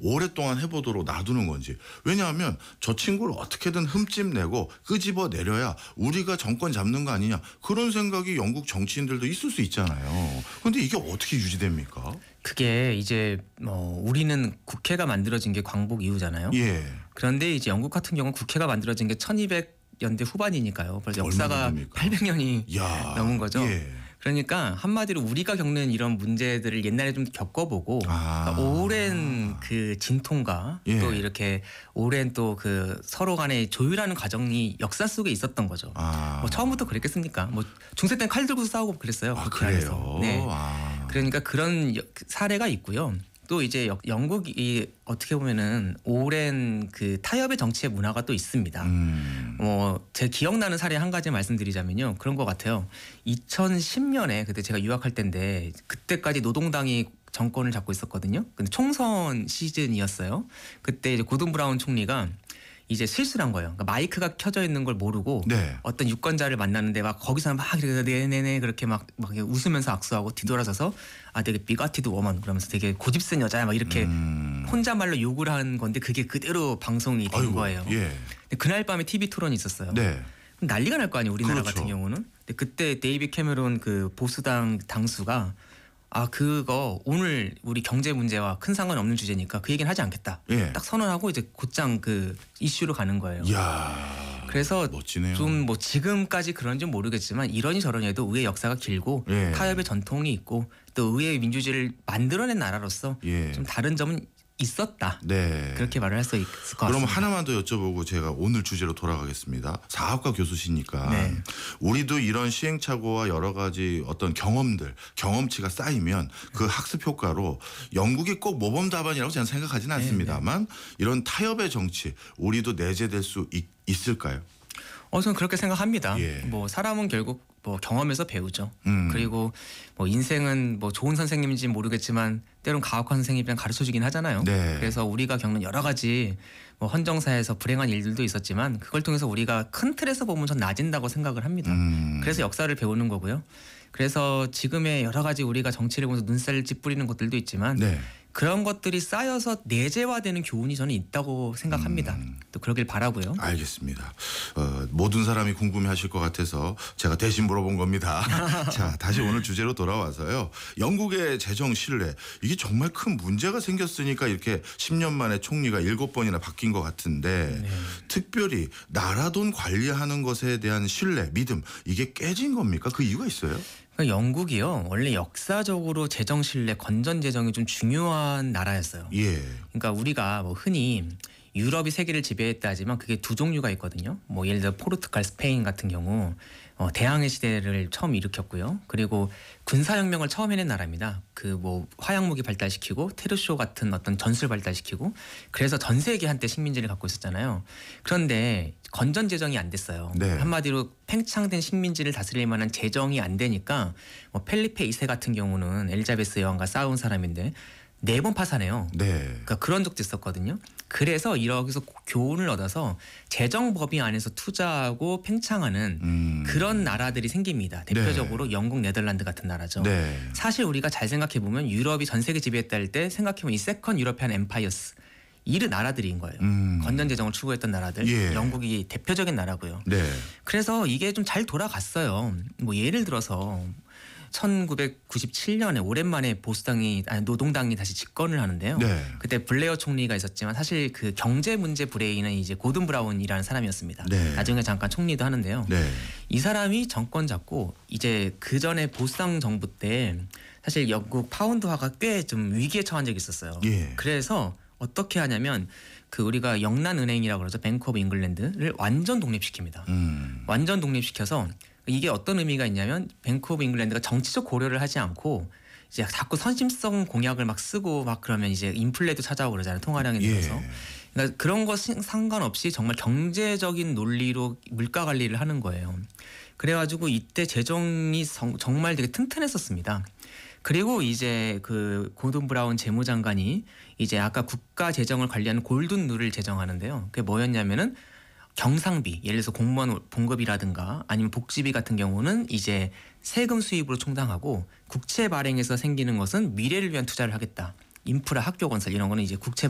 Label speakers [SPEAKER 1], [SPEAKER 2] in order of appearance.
[SPEAKER 1] 오랫동안 해보도록 놔두는 건지. 왜냐하면 저 친구를 어떻게든 흠집 내고 끄집어 내려야 우리가 정권 잡는 거 아니냐. 그런 생각이 영국 정치인들도 있을 수 있잖아요. 그런데 이게 어떻게 유지됩니까?
[SPEAKER 2] 그게 이제 우리는 국회가 만들어진 게 광복 이후잖아요.
[SPEAKER 1] 예.
[SPEAKER 2] 그런데 이제 영국 같은 경우는 국회가 만들어진 게 1200년대 후반이니까요. 벌써 역사가
[SPEAKER 1] 얼마나 됩니까?
[SPEAKER 2] 800년이
[SPEAKER 1] 야,
[SPEAKER 2] 넘은 거죠.
[SPEAKER 1] 예.
[SPEAKER 2] 그러니까 한마디로 우리가 겪는 이런 문제들을 옛날에 좀 겪어보고 그러니까 오랜 그 진통과
[SPEAKER 1] 예.
[SPEAKER 2] 또 이렇게 오랜 또 그 서로 간에 조율하는 과정이 역사 속에 있었던 거죠. 뭐 처음부터 그랬겠습니까? 뭐 중세 때는 칼 들고 싸우고 그랬어요.
[SPEAKER 1] 그래요?
[SPEAKER 2] 네.
[SPEAKER 1] 아.
[SPEAKER 2] 그러니까 그런 사례가 있고요. 또 이제 영국이 어떻게 보면은 오랜 그 타협의 정치의 문화가 또 있습니다. 제 기억나는 사례 한 가지 말씀드리자면요. 그런 것 같아요. 2010년에 그때 제가 유학할 때인데 그때까지 노동당이 정권을 잡고 있었거든요. 근데 총선 시즌이었어요. 그때 이제 고든 브라운 총리가 이제 실수를 한 거예요. 그러니까 마이크가 켜져 있는 걸 모르고
[SPEAKER 1] 네.
[SPEAKER 2] 어떤 유권자를 만났는데 막 거기서 막 이렇게 네네네 그렇게 막 웃으면서 악수하고 뒤돌아서서 되게 비가티드 워먼 그러면서 되게 고집센 여자야 막 이렇게 혼자말로 욕을 한 건데 그게 그대로 방송이 된 거예요.
[SPEAKER 1] 예.
[SPEAKER 2] 근데 그날 밤에 TV 토론이 있었어요.
[SPEAKER 1] 네.
[SPEAKER 2] 난리가 날 거 아니에요. 우리나라
[SPEAKER 1] 그렇죠.
[SPEAKER 2] 같은 경우는. 근데 그때 데이빗 캐메론 그 보수당 당수가 그거 오늘 우리 경제 문제와 큰 상관없는 주제니까 그 얘기는 하지 않겠다.
[SPEAKER 1] 예.
[SPEAKER 2] 딱 선언하고 이제 곧장 그 이슈로 가는 거예요.
[SPEAKER 1] 이야.
[SPEAKER 2] 그래서
[SPEAKER 1] 멋지네요.
[SPEAKER 2] 좀 뭐 지금까지 그런지 모르겠지만 이러니 저러니 해도 의회 역사가 길고
[SPEAKER 1] 예. 타협의
[SPEAKER 2] 타협의 전통이 있고 또 의회 민주주의를 만들어낸 나라로서
[SPEAKER 1] 예.
[SPEAKER 2] 좀 다른 점은 있었다.
[SPEAKER 1] 네.
[SPEAKER 2] 그렇게 말을 할 수 있을 것
[SPEAKER 1] 그럼
[SPEAKER 2] 같습니다.
[SPEAKER 1] 하나만 더 여쭤보고 제가 오늘 주제로 돌아가겠습니다. 사학과 교수시니까
[SPEAKER 2] 네.
[SPEAKER 1] 우리도 이런 시행착오와 여러 가지 어떤 경험치가 쌓이면 그 학습 효과로 영국이 꼭 모범 답안이라고 저는 생각하지는 않습니다만 이런 타협의 정치 우리도 내재될 수 있을까요?
[SPEAKER 2] 저는 그렇게 생각합니다.
[SPEAKER 1] 예.
[SPEAKER 2] 뭐 사람은 결국 뭐 경험에서 배우죠. 그리고 뭐 인생은 뭐 좋은 선생님인지 모르겠지만 때론 가혹한 선생님이 그냥 가르쳐주긴 하잖아요.
[SPEAKER 1] 네.
[SPEAKER 2] 그래서 우리가 겪는 여러 가지 뭐 헌정사에서 불행한 일들도 있었지만 그걸 통해서 우리가 큰 틀에서 보면 전 나아진다고 생각을 합니다. 그래서 역사를 배우는 거고요. 그래서 지금의 여러 가지 우리가 정치를 보면서 눈살 찌푸리는 것들도 있지만
[SPEAKER 1] 네.
[SPEAKER 2] 그런 것들이 쌓여서 내재화되는 교훈이 저는 있다고 생각합니다. 또 그러길 바라고요.
[SPEAKER 1] 알겠습니다. 모든 사람이 궁금해하실 것 같아서 제가 대신 물어본 겁니다. 자, 다시 오늘 주제로 돌아와서요. 영국의 재정 신뢰 이게 정말 큰 문제가 생겼으니까 이렇게 10년 만에 총리가 7번이나 바뀐 것 같은데
[SPEAKER 2] 네.
[SPEAKER 1] 특별히 나라 돈 관리하는 것에 대한 신뢰, 믿음 이게 깨진 겁니까? 그 이유가 있어요?
[SPEAKER 2] 그러니까 영국이요. 원래 역사적으로 재정 신뢰, 건전 재정이 좀 중요한 나라였어요.
[SPEAKER 1] 예.
[SPEAKER 2] 그러니까 우리가 뭐 흔히 유럽이 세계를 지배했다 하지만 그게 두 종류가 있거든요. 뭐 예를 들어 포르투갈, 스페인 같은 경우 대항해 시대를 처음 일으켰고요. 그리고 군사혁명을 처음 해낸 나라입니다. 그 뭐 화약무기 발달시키고 테러쇼 같은 어떤 전술 발달시키고 그래서 전 세계 한때 식민지를 갖고 있었잖아요. 그런데 건전 재정이 안 됐어요.
[SPEAKER 1] 네.
[SPEAKER 2] 한마디로 팽창된 식민지를 다스릴 만한 재정이 안 되니까 뭐 펠리페 2세 같은 경우는 엘리자베스 여왕과 싸운 사람인데 4번 파산해요.
[SPEAKER 1] 네.
[SPEAKER 2] 그러니까 그런 적도 있었거든요. 그래서 여기서 교훈을 얻어서 재정 법인 안에서 투자하고 팽창하는 그런 나라들이 생깁니다. 대표적으로 영국, 네덜란드 같은 나라죠.
[SPEAKER 1] 네.
[SPEAKER 2] 사실 우리가 잘 생각해 보면 유럽이 전 세계 지배했다 할 때 생각해 보면 이 세컨 유러피안 엠파이어스 이르 나라들인 거예요. 건전 재정을 추구했던 나라들.
[SPEAKER 1] 예.
[SPEAKER 2] 영국이 대표적인 나라고요.
[SPEAKER 1] 네.
[SPEAKER 2] 그래서 이게 좀 잘 돌아갔어요. 뭐 예를 들어서 1997년에 오랜만에 노동당이 다시 집권을 하는데요.
[SPEAKER 1] 네.
[SPEAKER 2] 그때 블레어 총리가 있었지만 사실 그 경제 문제 브레인은 이제 고든 브라운이라는 사람이었습니다.
[SPEAKER 1] 네.
[SPEAKER 2] 나중에 잠깐 총리도 하는데요.
[SPEAKER 1] 네.
[SPEAKER 2] 이 사람이 정권 잡고 이제 그 전에 보수당 정부 때 사실 영국 파운드화가 꽤 좀 위기에 처한 적이 있었어요.
[SPEAKER 1] 예.
[SPEAKER 2] 그래서 어떻게 하냐면 그 우리가 영란은행이라고 그러죠. 뱅크 오브 잉글랜드를 완전 독립시킵니다. 완전 독립시켜서 이게 어떤 의미가 있냐면 뱅크 오브 잉글랜드가 정치적 고려를 하지 않고 이제 자꾸 선심성 공약을 막 쓰고 막 그러면 이제 인플레도 찾아오고 그러잖아요. 통화량이 늘어서.
[SPEAKER 1] 예.
[SPEAKER 2] 그러니까 그런 거 상관없이 정말 경제적인 논리로 물가 관리를 하는 거예요. 그래가지고 이때 재정이 정말 되게 튼튼했었습니다. 그리고 이제 그 고든 브라운 재무장관이 이제 아까 국가 재정을 관리하는 골든 룰을 제정하는데요. 그게 뭐였냐면은 경상비, 예를 들어서 공무원 봉급이라든가 아니면 복지비 같은 경우는 이제 세금 수입으로 충당하고 국채 발행에서 생기는 것은 미래를 위한 투자를 하겠다. 인프라, 학교 건설 이런 거는 이제 국채